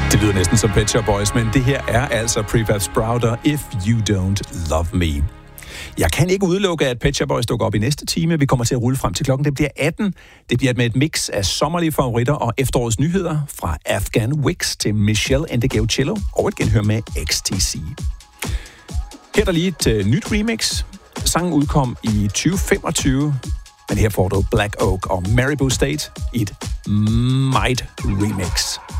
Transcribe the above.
Det lyder næsten som Pet Shop Boys, men det her er altså Prefab Sprout og If You Don't Love Me. Jeg kan ikke udelukke, at Pet Shop Boys dukker op i næste time. Vi kommer til at rulle frem til klokken. Det bliver 18. Det bliver med et mix af sommerlige favoritter og efterårets nyheder fra Afghan Wigs til Michelle and the Gauchillo og et genhør med XTC. Her er der lige et nyt remix. Sangen udkom i 2025, men her får du Black Oak og Maribou State i et Might remix.